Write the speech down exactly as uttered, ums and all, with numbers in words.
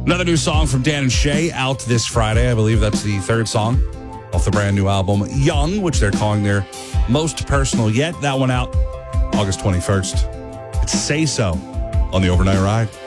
Another new song from Dan and Shay out this Friday. I believe that's the third song off the brand new album, Young, which they're calling their most personal yet. That one out August twenty-first. It's Say So on the Overnight Ride.